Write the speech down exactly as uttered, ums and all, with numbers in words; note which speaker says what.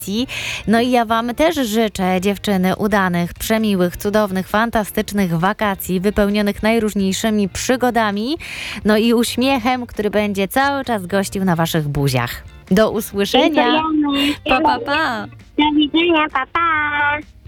Speaker 1: No i ja wam też życzę, dziewczyny, udanych, przemiłych, cudownych, fantastycznych wakacji, wypełnionych najróżniejszymi przygodami, no i uśmiechem, który będzie cały czas gościł na waszych buziach. Do usłyszenia.
Speaker 2: Dziękujemy.
Speaker 1: Pa, pa, pa.
Speaker 2: Do widzenia, pa, pa.